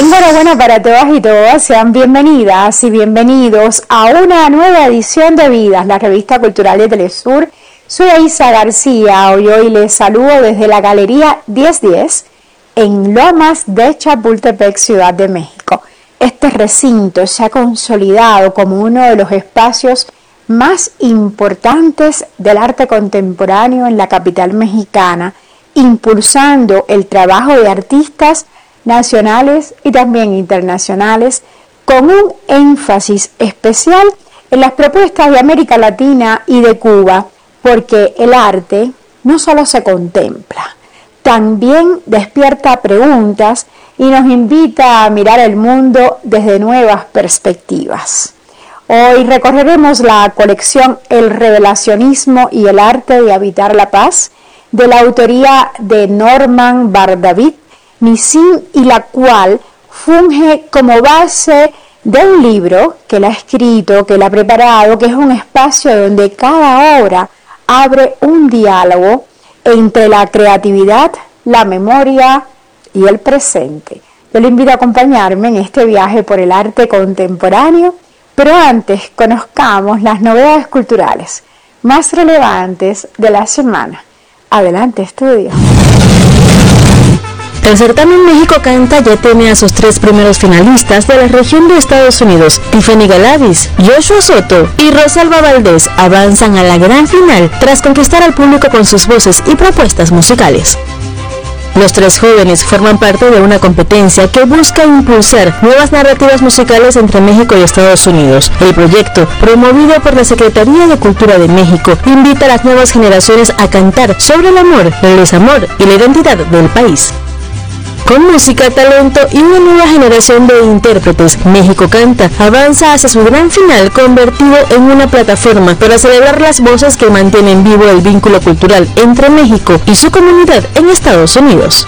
Enhorabuena para todas y todas, sean bienvenidas y bienvenidos a una nueva edición de Vidas, la revista cultural de Telesur. Soy Aisa García, hoy les saludo desde la Galería 1010 en Lomas de Chapultepec, Ciudad de México. Este recinto se ha consolidado como uno de los espacios más importantes del arte contemporáneo en la capital mexicana, impulsando el trabajo de artistas nacionales y también internacionales, con un énfasis especial en las propuestas de América Latina y de Cuba, porque el arte no solo se contempla, también despierta preguntas y nos invita a mirar el mundo desde nuevas perspectivas. Hoy recorreremos la colección El Revelacionismo y el Arte de Habitar la Paz, de la autoría de Norman Bar-David Nissim, y la cual funge como base de un libro que él ha escrito, que él ha preparado, que es un espacio donde cada obra abre un diálogo entre la creatividad, la memoria y el presente. Yo le invito a acompañarme en este viaje por el arte contemporáneo, pero antes conozcamos las novedades culturales más relevantes de la semana. Adelante, estudio. El certamen México Canta ya tiene a sus 3 primeros finalistas de la región de Estados Unidos. Tiffany Galavis, Joshua Soto y Rosalba Valdés avanzan a la gran final tras conquistar al público con sus voces y propuestas musicales. Los 3 jóvenes forman parte de una competencia que busca impulsar nuevas narrativas musicales entre México y Estados Unidos. El proyecto, promovido por la Secretaría de Cultura de México, invita a las nuevas generaciones a cantar sobre el amor, el desamor y la identidad del país. Con música, talento y una nueva generación de intérpretes, México Canta avanza hacia su gran final, convertido en una plataforma para celebrar las voces que mantienen vivo el vínculo cultural entre México y su comunidad en Estados Unidos.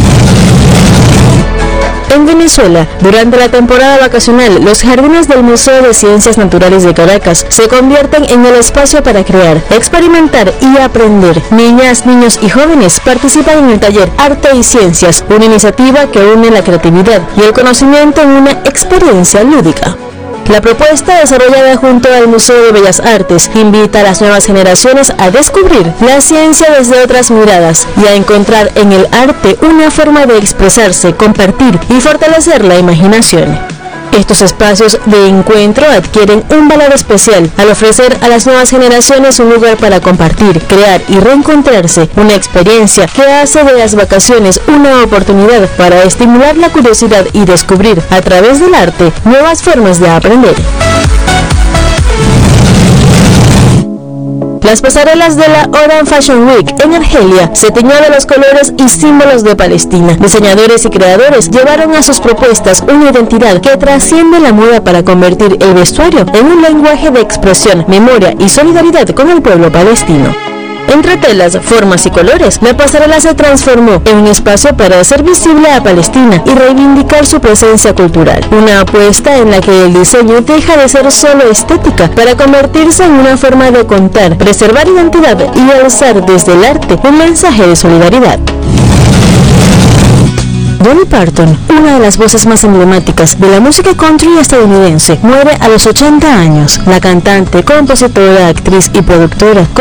En Venezuela, durante la temporada vacacional, los jardines del Museo de Ciencias Naturales de Caracas se convierten en el espacio para crear, experimentar y aprender. Niñas, niños y jóvenes participan en el taller Arte y Ciencias, una iniciativa que une la creatividad y el conocimiento en una experiencia lúdica. La propuesta, desarrollada junto al Museo de Bellas Artes, invita a las nuevas generaciones a descubrir la ciencia desde otras miradas y a encontrar en el arte una forma de expresarse, compartir y fortalecer la imaginación. Estos espacios de encuentro adquieren un valor especial al ofrecer a las nuevas generaciones un lugar para compartir, crear y reencontrarse, una experiencia que hace de las vacaciones una oportunidad para estimular la curiosidad y descubrir, a través del arte, nuevas formas de aprender. Las pasarelas de la Oran Fashion Week en Argelia se tiñó de los colores y símbolos de Palestina. Diseñadores y creadores llevaron a sus propuestas una identidad que trasciende la moda para convertir el vestuario en un lenguaje de expresión, memoria y solidaridad con el pueblo palestino. Entre telas, formas y colores, la pasarela se transformó en un espacio para hacer visible a Palestina y reivindicar su presencia cultural. Una apuesta en la que el diseño deja de ser solo estética para convertirse en una forma de contar, preservar identidad y alzar desde el arte un mensaje de solidaridad. Dolly Parton, una de las voces más emblemáticas de la música country estadounidense, muere a los 80 años. La cantante, compositora, actriz y productora